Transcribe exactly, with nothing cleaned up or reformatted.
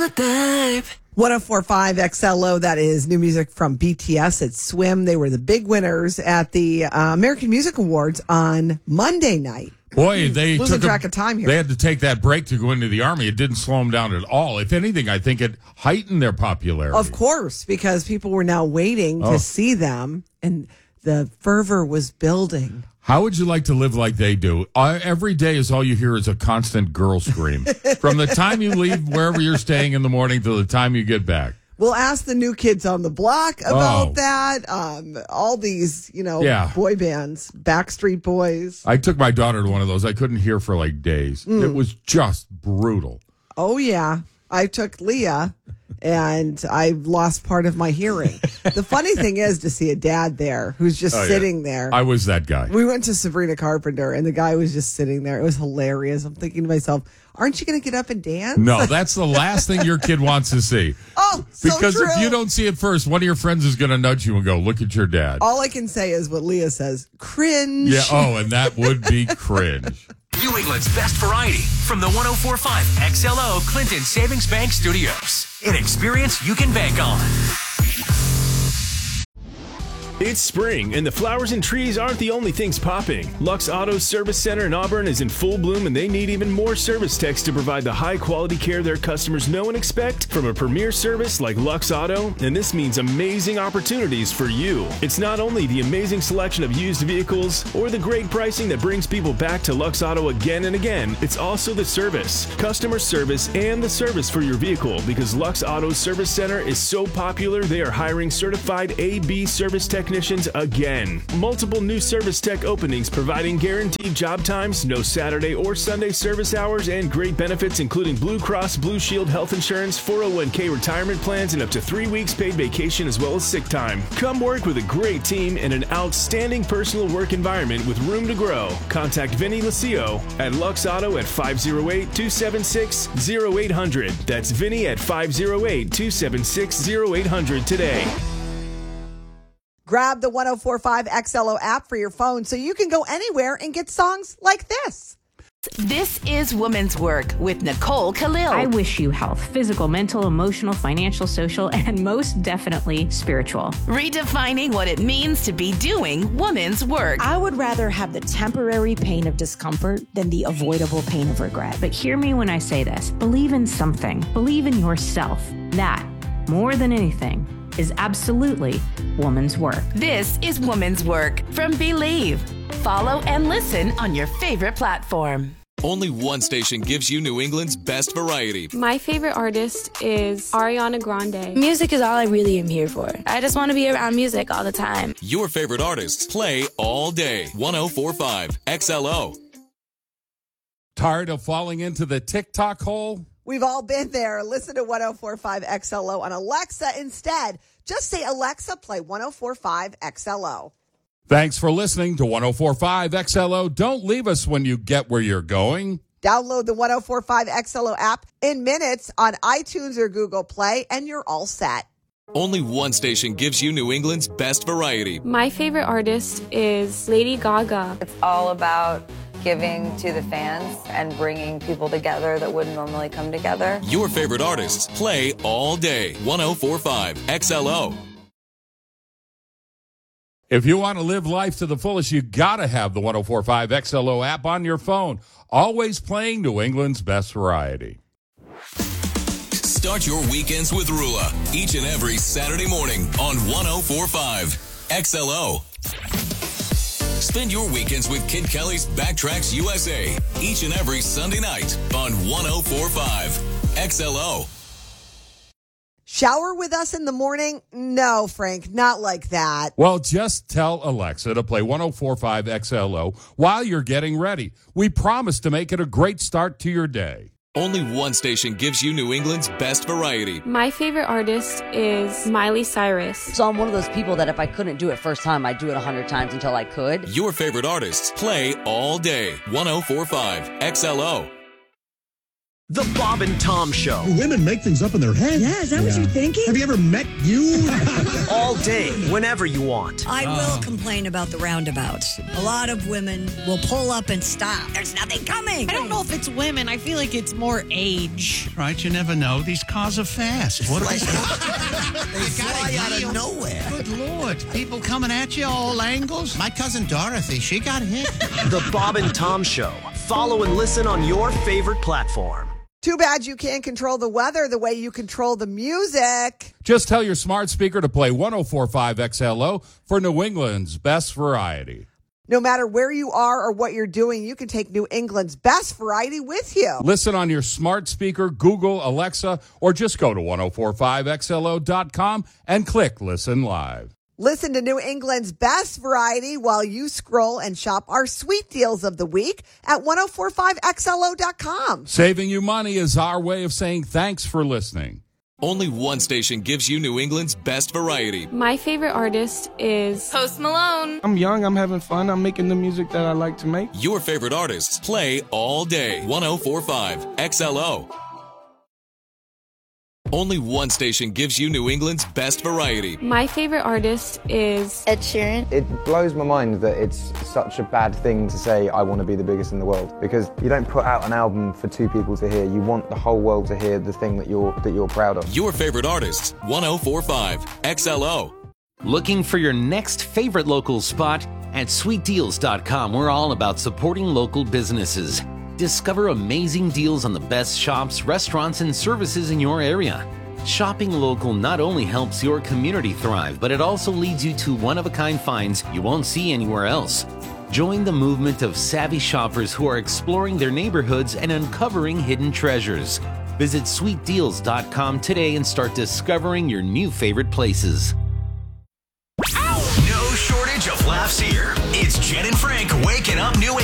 the type. one oh four point five X L O, that is new music from B T S at Swim. They were the big winners at the uh, American Music Awards on Monday night. Boy, they Losing took track a, of time here. They had to take that break to go into the Army. It didn't slow them down at all. If anything, I think it heightened their popularity. Of course, because people were now waiting Oh. to see them, and the fervor was building. How would you like to live like they do? Uh, every day is all you hear is a constant girl scream. From the time you leave wherever you're staying in the morning to the time you get back. We'll ask the new kids on the block about Oh. that. Um, all these, you know, Yeah. boy bands, Backstreet Boys. I took my daughter to one of those. I couldn't hear for like days. Mm. It was just brutal. Oh, yeah. I took Leah, and I lost part of my hearing. The funny thing is to see a dad there who's just Oh, yeah. sitting there. I was that guy. We went to Sabrina Carpenter, and the guy was just sitting there. It was hilarious. I'm thinking to myself, aren't you going to get up and dance? No, that's the last thing your kid wants to see. Oh, so Because true. if you don't see it first, one of your friends is going to nudge you and go, look at your dad. All I can say is what Leah says, cringe. Yeah, oh, and that would be cringe. New England's best variety from the one oh four point five X L O Clinton Savings Bank Studios. An experience you can bank on. It's spring, and the flowers and trees aren't the only things popping. Lux Auto Service Center in Auburn is in full bloom, and they need even more service techs to provide the high-quality care their customers know and expect from a premier service like Lux Auto, and this means amazing opportunities for you. It's not only the amazing selection of used vehicles or the great pricing that brings people back to Lux Auto again and again, it's also the service, customer service, and the service for your vehicle, because Lux Auto Service Center is so popular they are hiring certified A B service techs technicians again. Multiple new service tech openings providing guaranteed job times, no Saturday or Sunday service hours, and great benefits including Blue Cross Blue Shield health insurance, four oh one k retirement plans, and up to three weeks paid vacation as well as sick time. Come work with a great team in an outstanding personal work environment with room to grow. Contact Vinny Lucio at Lux Auto at five oh eight, two seven six, oh eight hundred. That's Vinny at five oh eight, two seven six, oh eight hundred today. Grab the one oh four point five X L O app for your phone so you can go anywhere and get songs like this. This is Woman's Work with Nicole Khalil. I wish you health, physical, mental, emotional, financial, social, and most definitely spiritual. Redefining what it means to be doing woman's work. I would rather have the temporary pain of discomfort than the avoidable pain of regret. But hear me when I say this. Believe in something. Believe in yourself. That, more than anything, is absolutely woman's work. This is Woman's Work from Believe. Follow and listen on your favorite platform. Only one station gives you New England's best variety. My favorite artist is Ariana Grande. Music is all I really am here for. I just want to be around music all the time. Your favorite artists play all day. one oh four point five X L O. Tired of falling into the TikTok hole? We've all been there. Listen to one oh four point five X L O on Alexa instead. Just say, Alexa, play one oh four point five X L O. Thanks for listening to one oh four point five X L O. Don't leave us when you get where you're going. Download the one oh four point five X L O app in minutes on iTunes or Google Play, and you're all set. Only one station gives you New England's best variety. My favorite artist is Lady Gaga. It's all about giving to the fans and bringing people together that wouldn't normally come together. Your favorite artists play all day. one oh four point five X L O. If you want to live life to the fullest, you got to have the one oh four point five X L O app on your phone. Always playing New England's best variety. Start your weekends with Rula each and every Saturday morning on one oh four point five X L O. Spend your weekends with Kid Kelly's Backtracks U S A each and every Sunday night on one oh four point five X L O. Shower with us in the morning? No, Frank, not like that. Well, just tell Alexa to play one oh four point five X L O while you're getting ready. We promise to make it a great start to your day. Only one station gives you New England's best variety. My favorite artist is Miley Cyrus. So I'm one of those people that if I couldn't do it first time, I'd do it a hundred times until I could. Your favorite artists play all day. one oh four point five X L O. The Bob and Tom Show. Women make things up in their head. Yeah, is that what you're thinking? Have you ever met you? All day, whenever you want. I will complain about the roundabouts. A lot of women will pull up and stop. There's nothing coming. I don't know if it's women. I feel like it's more age. Right, you never know. These cars are fast. What Like, they fly out of nowhere. Good Lord. People coming at you all angles. My cousin Dorothy, she got hit. The Bob and Tom Show. Follow and listen on your favorite platform. Too bad you can't control the weather the way you control the music. Just tell your smart speaker to play one oh four point five X L O for New England's best variety. No matter where you are or what you're doing, you can take New England's best variety with you. Listen on your smart speaker, Google, Alexa, or just go to one oh four point five X L O dot com and click Listen Live. Listen to New England's best variety while you scroll and shop our sweet deals of the week at one oh four point five X L O dot com. Saving you money is our way of saying thanks for listening. Only one station gives you New England's best variety. My favorite artist is Post Malone. I'm young, I'm having fun, I'm making the music that I like to make. Your favorite artists play all day. one oh four point five X L O. Only one station gives you New England's best variety. My favorite artist is Ed Sheeran. It blows my mind that it's such a bad thing to say I want to be the biggest in the world, because you don't put out an album for two people to hear. You want the whole world to hear the thing that you're that you're proud of. Your favorite artists, one oh four point five X L O. Looking for your next favorite local spot? At sweet deals dot com, we're all about supporting local businesses. Discover amazing deals on the best shops, restaurants, and services in your area. Shopping local not only helps your community thrive, but it also leads you to one-of-a-kind finds you won't see anywhere else. Join the movement of savvy shoppers who are exploring their neighborhoods and uncovering hidden treasures. Visit sweet deals dot com today and start discovering your new favorite places. No shortage of laughs here. It's Jen and Frank waking up New